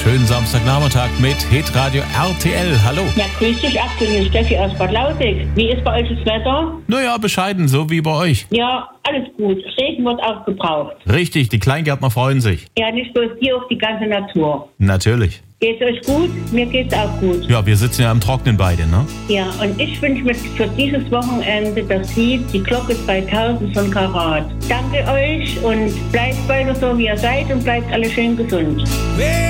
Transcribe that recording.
Schönen Samstagnachmittag mit Hitradio RTL. Hallo. Ja, grüß dich, Axel, hier ist Steffi aus Bad Lausick. Wie ist bei euch das Wetter? Naja, bescheiden, so wie bei euch. Ja, alles gut. Regen wird auch gebraucht. Richtig, die Kleingärtner freuen sich. Ja, nicht bloß dir, auch die ganze Natur. Natürlich. Geht's euch gut? Mir geht's auch gut. Ja, wir sitzen ja im Trocknen beide, ne? Ja, und ich wünsche mir für dieses Wochenende das Lied Die Glocke 2000 von Karat. Danke euch und bleibt weiter so, wie ihr seid und bleibt alle schön gesund.